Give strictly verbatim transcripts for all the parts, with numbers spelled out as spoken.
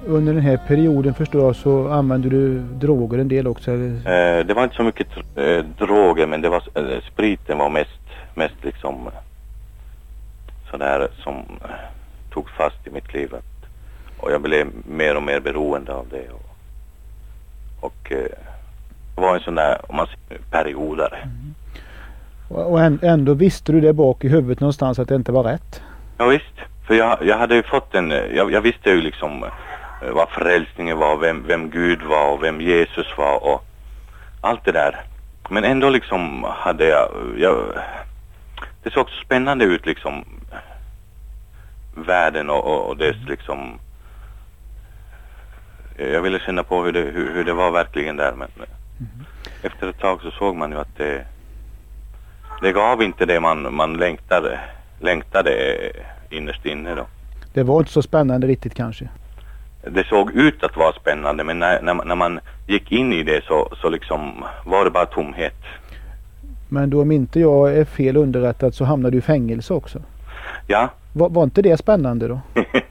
Under den här perioden förstår jag så använde du droger en del också? Eller? Eh, det var inte så mycket eh, droger, men det var eh, spriten var mest, mest liksom sådär som eh, tog fast i mitt liv. Att, och jag blev mer och mer beroende av det. Och, och eh, det var en sån där, om man säger, periodare. Mm. Och, och ändå visste du det bak i huvudet någonstans att det inte var rätt? Ja visst, för jag, jag hade ju fått en, jag, jag visste ju liksom vad frälsningen var, vem, vem Gud var och vem Jesus var och allt det där. Men ändå liksom hade jag, jag det såg så spännande ut liksom världen och, och, och dess liksom, jag ville känna på hur det, hur, hur det var verkligen där, men mm. efter ett tag så såg man ju att det det gav inte det man, man längtade, längtade innerst inne då. Det var inte så spännande riktigt kanske? Det såg ut att vara spännande, men när, när, när man gick in i det så, så liksom var det bara tomhet. Men då om inte jag är fel underrättad så hamnade du i fängelse också? Ja. Var, var inte det spännande då?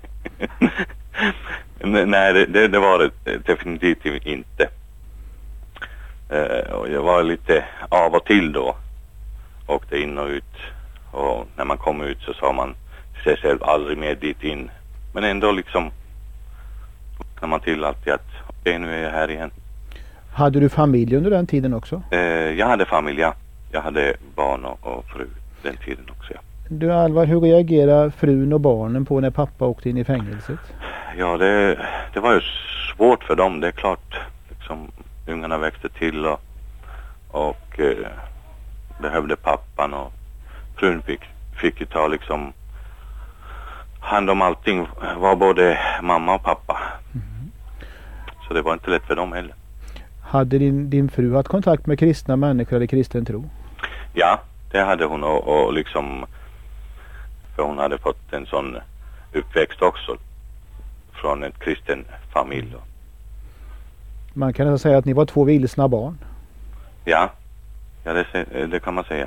Nej, det, det var det definitivt inte. Uh, och jag var lite av och till då. Åkte in och ut. Och när man kom ut så sa man sig själv aldrig mer dit in. Men ändå liksom när man till alltid att okej, nu är jag här igen. Hade du familj under den tiden också? Uh, jag hade familj, ja. Jag hade barn och, och fru den tiden också, ja. Du Alvar, hur reagerar frun och barnen på när pappa åkte in i fängelset? Ja, det, det var ju svårt för dem, det är klart. Liksom, ungarna växte till och, och eh, behövde pappan, och frun fick, fick ju ta liksom hand om allting, var både mamma och pappa. Mm. Så det var inte lätt för dem heller. Hade din, din fru haft kontakt med kristna människor eller kristen tro? Ja, det hade hon, och, och liksom, för hon hade fått en sån uppväxt också från en kristen familj. Man kan alltså säga att ni var två vilsna barn? Ja, ja det, det kan man säga.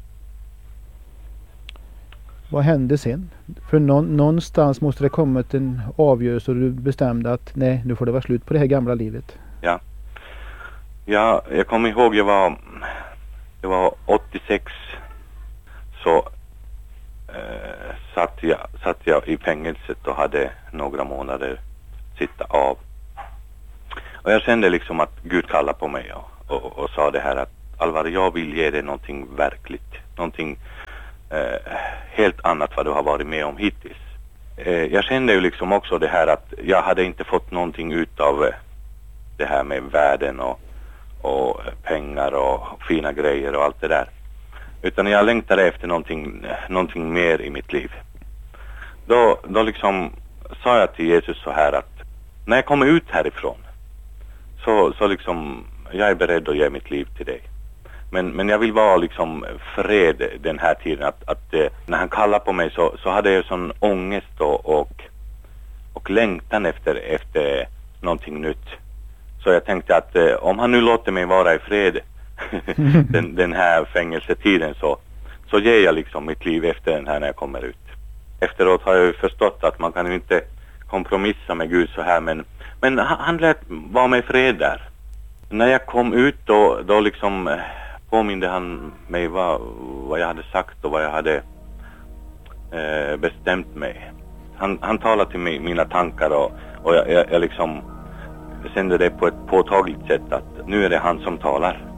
Vad hände sen? För någon, någonstans måste det kommit en avgörelse och du bestämde att nej, nu får det vara slut på det här gamla livet. Ja, ja jag kommer ihåg, jag var, jag var åttiosex, så eh, satt, jag, satt jag i fängelset och hade några månader sitta av. Och jag kände liksom att Gud kallade på mig och, och, och sa det här att Alvar, jag vill ge dig någonting verkligt. Någonting eh, helt annat vad du har varit med om hittills. Eh, jag kände ju liksom också det här att jag hade inte fått någonting ut av eh, det här med världen och, och pengar och fina grejer och allt det där. Utan jag längtade efter någonting, någonting mer i mitt liv. Då, då liksom sa jag till Jesus så här att när jag kommer ut härifrån så, så liksom jag är beredd att ge mitt liv till dig. Men, men jag vill vara liksom fred den här tiden. Att, att eh, när han kallar på mig så, så hade jag sån ångest och, och, och längtan efter, efter någonting nytt. Så jag tänkte att eh, om han nu låter mig vara i fred den, den här fängelsetiden så, så ger jag liksom mitt liv efter den här när jag kommer ut. Efteråt har jag ju förstått att man kan ju inte kompromissa med Gud så här, men, men han lät vara med fred där. När jag kom ut då, då liksom påminde han mig vad, vad jag hade sagt och vad jag hade eh, bestämt mig. Han, han talade till mig, mina tankar, och, och jag, jag, jag liksom kände det på ett påtagligt sätt att nu är det han som talar.